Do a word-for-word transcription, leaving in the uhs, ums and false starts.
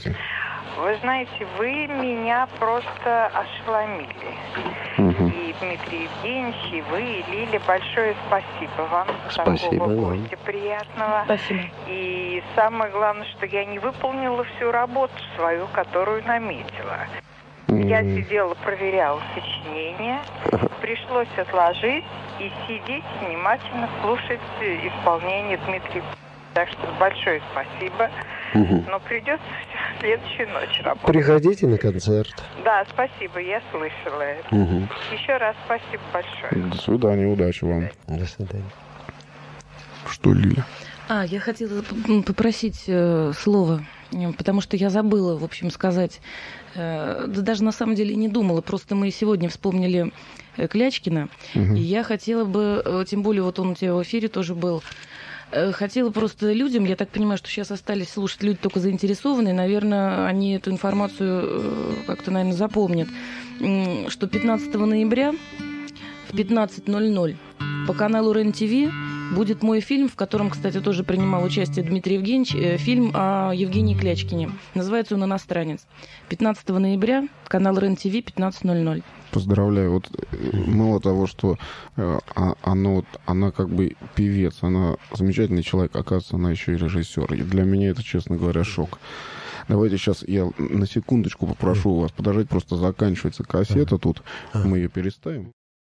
Здравствуйте. Вы знаете, вы меня просто ошеломили. Угу. И Дмитрий Евгеньевич, и вы, и Лиля, большое спасибо вам за Спасибо такого вам. гостя приятного. Спасибо. И самое главное, что я не выполнила всю работу свою, которую наметила. Я сидела, проверяла сочинение, пришлось отложить и сидеть внимательно слушать исполнение Дмитрия. Так что большое спасибо. Угу. Но придется следующую ночь работать. Приходите на концерт. Да, спасибо, я слышала это. Угу. Еще раз спасибо большое. До свидания, удачи вам. До свидания. Что, Лиля? А, я хотела п- попросить э, слово, э, потому что я забыла, в общем, сказать, э, да даже на самом деле не думала, просто мы сегодня вспомнили э, Клячкина, Угу. и я хотела бы, э, тем более вот он у тебя в эфире тоже был, э, хотела просто людям, я так понимаю, что сейчас остались слушать люди только заинтересованные, наверное, они эту информацию э, как-то, наверное, запомнят, м, что пятнадцатого ноября в пятнадцать ноль ноль по каналу РЕН-ТВ будет мой фильм, в котором, кстати, тоже принимал участие Дмитрий Евгеньевич, э, фильм о Евгении Клячкине. Называется он «Иностранец». пятнадцатого ноября, канал РЕН-ТВ, пятнадцать ноль ноль. Поздравляю. Вот э, мало того, что э, а- оно, вот, она как бы певец, она замечательный человек, оказывается, она еще и режиссер. И для меня это, честно говоря, шок. Давайте сейчас я на секундочку попрошу вас подождать, просто заканчивается кассета тут, мы ее переставим.